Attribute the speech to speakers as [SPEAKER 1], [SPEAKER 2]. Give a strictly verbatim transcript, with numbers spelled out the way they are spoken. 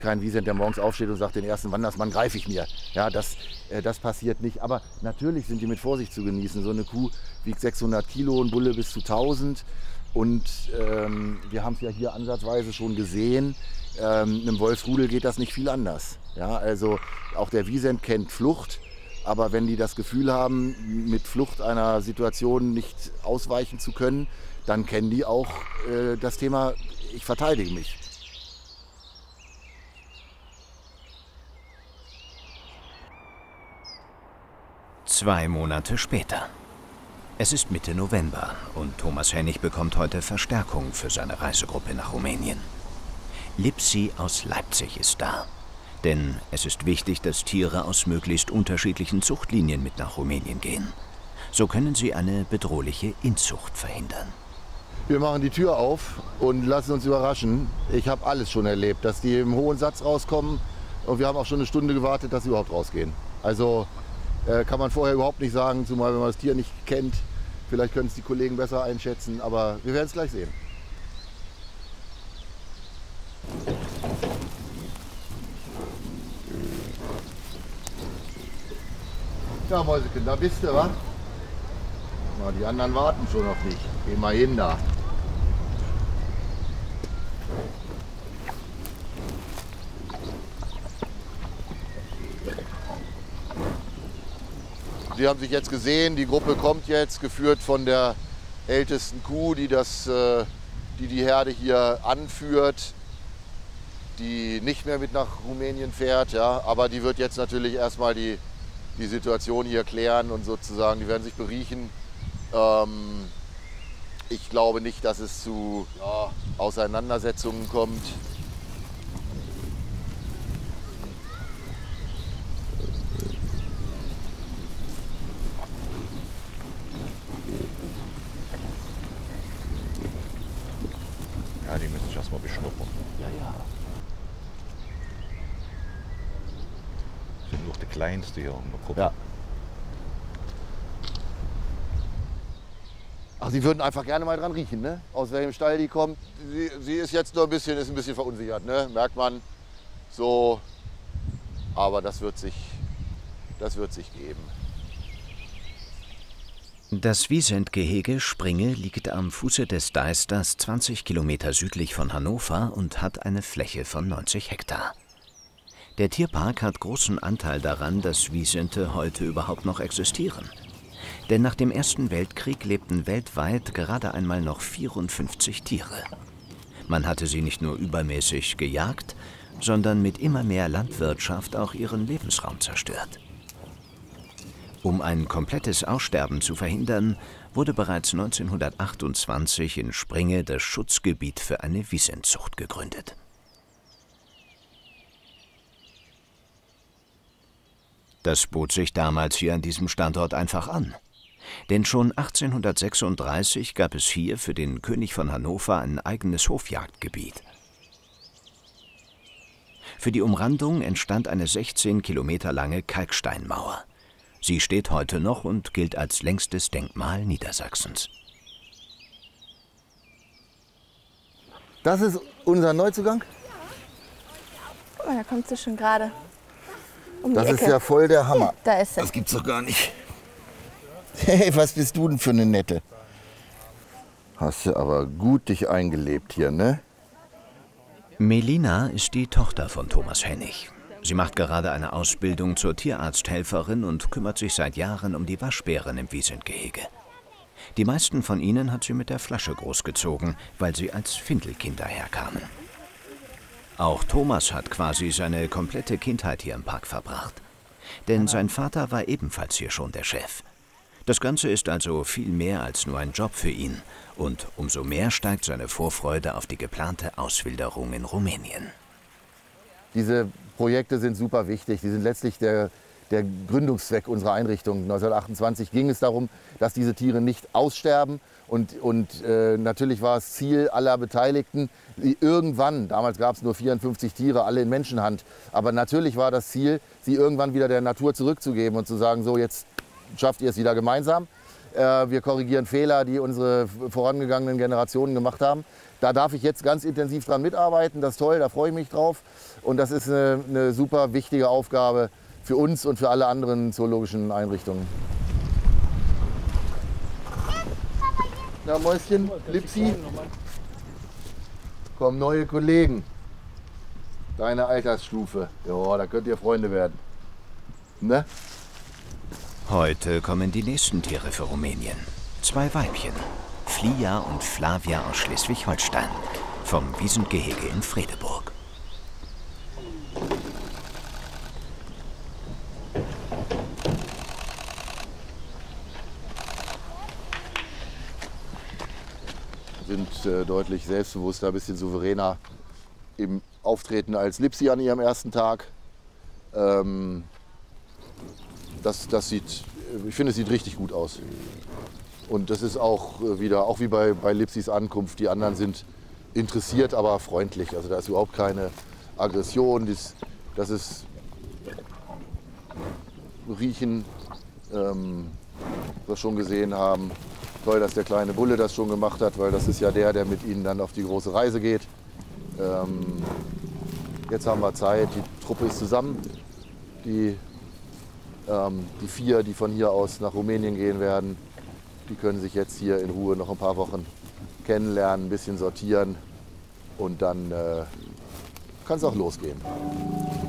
[SPEAKER 1] Kein Wiesent, der morgens aufsteht und sagt, den ersten Wandersmann greife ich mir. Ja, das, äh, das passiert nicht. Aber natürlich sind die mit Vorsicht zu genießen. So eine Kuh wiegt sechshundert Kilo, ein Bulle bis zu tausend. Und ähm, wir haben es ja hier ansatzweise schon gesehen. Ähm, einem Wolfsrudel geht das nicht viel anders. Ja, also auch der Wiesent kennt Flucht. Aber wenn die das Gefühl haben, mit Flucht einer Situation nicht ausweichen zu können, dann kennen die auch äh, das Thema, ich verteidige mich.
[SPEAKER 2] Zwei Monate später. Es ist Mitte November und Thomas Hennig bekommt heute Verstärkung für seine Reisegruppe nach Rumänien. Lipsi aus Leipzig ist da. Denn es ist wichtig, dass Tiere aus möglichst unterschiedlichen Zuchtlinien mit nach Rumänien gehen. So können sie eine bedrohliche Inzucht verhindern.
[SPEAKER 1] Wir machen die Tür auf und lassen uns überraschen. Ich habe alles schon erlebt, dass die im hohen Satz rauskommen. Und wir haben auch schon eine Stunde gewartet, dass sie überhaupt rausgehen. Also äh, kann man vorher überhaupt nicht sagen, zumal wenn man das Tier nicht kennt. Vielleicht können es die Kollegen besser einschätzen, aber wir werden es gleich sehen. Ja, Mäusekind, da bist du, wa? Na, die anderen warten schon auf dich. Geh mal hin da. Sie haben sich jetzt gesehen, die Gruppe kommt jetzt, geführt von der ältesten Kuh, die, das, die die Herde hier anführt, die nicht mehr mit nach Rumänien fährt, ja, aber die wird jetzt natürlich erstmal die, die Situation hier klären und sozusagen, die werden sich beriechen. Ähm, ich glaube nicht, dass es zu ja, Auseinandersetzungen kommt.
[SPEAKER 3] Ja, die müssen sich erstmal beschnuppern.
[SPEAKER 1] Ja, ja.
[SPEAKER 3] Sind noch die kleinste hier in der Gruppe.
[SPEAKER 1] Ja. Ach, Sie würden einfach gerne mal dran riechen, ne? Aus welchem Stall die kommt. Sie, sie ist jetzt nur ein bisschen, ist ein bisschen verunsichert, ne? Merkt man. So. Aber das wird sich, das wird sich geben.
[SPEAKER 2] Das Wiesent-Gehege Springe liegt am Fuße des Deisters zwanzig Kilometer südlich von Hannover und hat eine Fläche von neunzig Hektar. Der Tierpark hat großen Anteil daran, dass Wiesente heute überhaupt noch existieren. Denn nach dem Ersten Weltkrieg lebten weltweit gerade einmal noch vierundfünfzig Tiere. Man hatte sie nicht nur übermäßig gejagt, sondern mit immer mehr Landwirtschaft auch ihren Lebensraum zerstört. Um ein komplettes Aussterben zu verhindern, wurde bereits neunzehnhundertachtundzwanzig in Springe das Schutzgebiet für eine Wiesentzucht gegründet. Das bot sich damals hier an diesem Standort einfach an. Denn schon achtzehnhundertsechsunddreißig gab es hier für den König von Hannover ein eigenes Hofjagdgebiet. Für die Umrandung entstand eine sechzehn Kilometer lange Kalksteinmauer. Sie steht heute noch und gilt als längstes Denkmal Niedersachsens.
[SPEAKER 1] Das ist unser Neuzugang?
[SPEAKER 4] Oh, da kommt sie schon gerade um die
[SPEAKER 1] Das
[SPEAKER 4] Ecke.
[SPEAKER 1] ist ja voll der Hammer.
[SPEAKER 4] Da ist sie.
[SPEAKER 1] Das gibt's doch gar nicht. Hey, was bist du denn für eine Nette? Hast du aber gut dich eingelebt hier, ne?
[SPEAKER 2] Melina ist die Tochter von Thomas Hennig. Sie macht gerade eine Ausbildung zur Tierarzthelferin und kümmert sich seit Jahren um die Waschbären im Wiesentgehege. Die meisten von ihnen hat sie mit der Flasche großgezogen, weil sie als Findelkinder herkamen. Auch Thomas hat quasi seine komplette Kindheit hier im Park verbracht. Denn sein Vater war ebenfalls hier schon der Chef. Das Ganze ist also viel mehr als nur ein Job für ihn. Und umso mehr steigt seine Vorfreude auf die geplante Auswilderung in Rumänien.
[SPEAKER 1] Diese Projekte sind super wichtig. Die sind letztlich der, der Gründungszweck unserer Einrichtung. neunzehnhundertachtundzwanzig ging es darum, dass diese Tiere nicht aussterben. Und, und äh, natürlich war es Ziel aller Beteiligten, sie irgendwann, damals gab es nur vierundfünfzig Tiere, alle in Menschenhand, aber natürlich war das Ziel, sie irgendwann wieder der Natur zurückzugeben und zu sagen, so jetzt schafft ihr es wieder gemeinsam. Äh, wir korrigieren Fehler, die unsere vorangegangenen Generationen gemacht haben. Da darf ich jetzt ganz intensiv dran mitarbeiten. Das ist toll, da freue ich mich drauf. Und das ist eine, eine super wichtige Aufgabe für uns und für alle anderen zoologischen Einrichtungen. Na Mäuschen, Lipsi. Kommen neue Kollegen. Deine Altersstufe. Ja, da könnt ihr Freunde werden. Ne?
[SPEAKER 2] Heute kommen die nächsten Tiere für Rumänien. Zwei Weibchen. Flia und Flavia aus Schleswig-Holstein. Vom Wiesentgehege in Fredeburg.
[SPEAKER 1] Sind äh, deutlich selbstbewusster, ein bisschen souveräner im Auftreten als Lipsi an ihrem ersten Tag. Ähm, das, das sieht, ich finde, es sieht richtig gut aus. Und das ist auch wieder, auch wie bei, bei Lipsis Ankunft, die anderen sind interessiert, aber freundlich. Also da ist überhaupt keine Aggression. Das, das ist Riechen, ähm, was wir schon gesehen haben. Toll, dass der kleine Bulle das schon gemacht hat, weil das ist ja der, der mit ihnen dann auf die große Reise geht. Ähm, jetzt haben wir Zeit, die Truppe ist zusammen. Die, ähm, die vier, die von hier aus nach Rumänien gehen werden, die können sich jetzt hier in Ruhe noch ein paar Wochen kennenlernen, ein bisschen sortieren und dann äh, kann es auch losgehen.